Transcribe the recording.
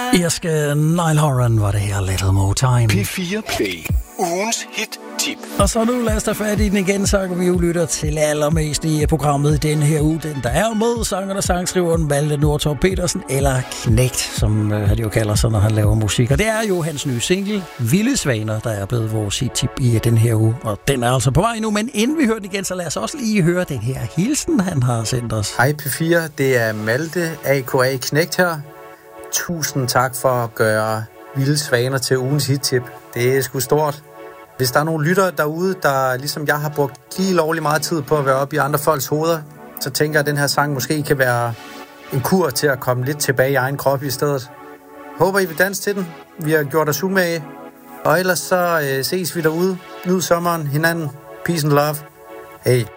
Irske Niall Horan var det her, Little More Time. P4 Play. Ugens hit-tip. Og så nu lad os tage fat i den igen, så kan vi jo lytte til allermest i programmet den her uge. Den der er med sangeren og sangskriveren Malte Nordtorp Petersen, eller Knægt, som han jo kalder sig, når han laver musik. Og det er jo hans nye single, Vilde Svaner, der er blevet vores hit-tip i den her uge. Og den er altså på vej nu, men inden vi hører den igen, så lad os også lige høre den her hilsen, han har sendt os. Hej P4, det er Malte aka Knægt her. Tusind tak for at gøre Vilde Svaner til ugens hit-tip. Det er sgu stort. Hvis der er nogle lyttere derude, der ligesom jeg har brugt lige lovlig meget tid på at være oppe i andre folks hoveder, så tænker jeg, at den her sang måske kan være en kur til at komme lidt tilbage i egen krop i stedet. Håber I vil danse til den. Vi har gjort os umage. Og ellers så ses vi derude. Nyd sommeren, hinanden. Peace and love. Hey.